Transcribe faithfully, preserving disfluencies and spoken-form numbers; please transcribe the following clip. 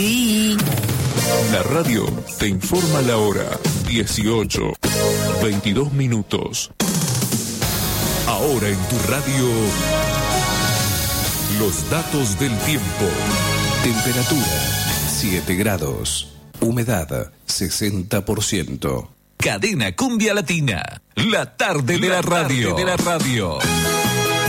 La radio te informa la hora dieciocho, veintidós minutos. Ahora en tu radio, los datos del tiempo. Temperatura, siete grados. Humedad, sesenta por ciento. Cadena Cumbia Latina, la tarde de la radio. De la radio.